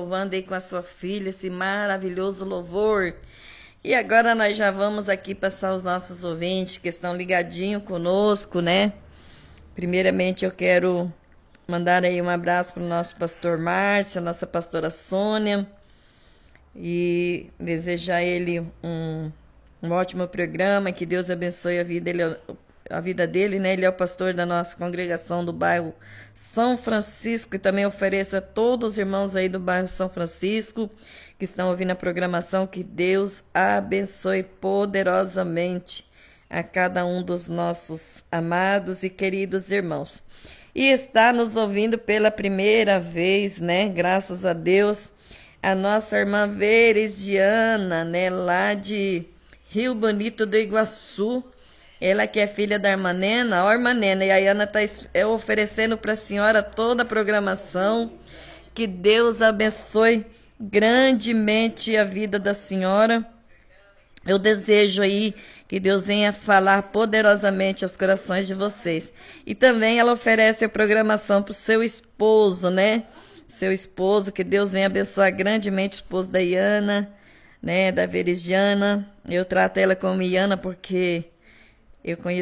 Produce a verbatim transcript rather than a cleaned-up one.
louvando aí com a sua filha esse maravilhoso louvor. E agora nós já vamos aqui passar os nossos ouvintes que estão ligadinhos conosco, né? Primeiramente eu quero mandar aí um abraço para o nosso pastor Márcio, a nossa pastora Sônia, e desejar a ele um, um ótimo programa, que Deus abençoe a vida dele, a vida dele, né? Ele é o pastor da nossa congregação do bairro São Francisco e também ofereço a todos os irmãos aí do bairro São Francisco que estão ouvindo a programação, que Deus abençoe poderosamente a cada um dos nossos amados e queridos irmãos. E está nos ouvindo pela primeira vez, né? Graças a Deus, a nossa irmã Veridiana, né? Lá de Rio Bonito do Iguaçu. Ela que é filha da irmã Nena, ó, irmã Nena, e a Ana está oferecendo para a senhora toda a programação. Que Deus abençoe grandemente a vida da senhora. Eu desejo aí que Deus venha falar poderosamente aos corações de vocês. E também ela oferece a programação para o seu esposo, né? Seu esposo, que Deus venha abençoar grandemente o esposo da Iana, né? Da Veridiana. Eu trato ela como Iana porque eu conheço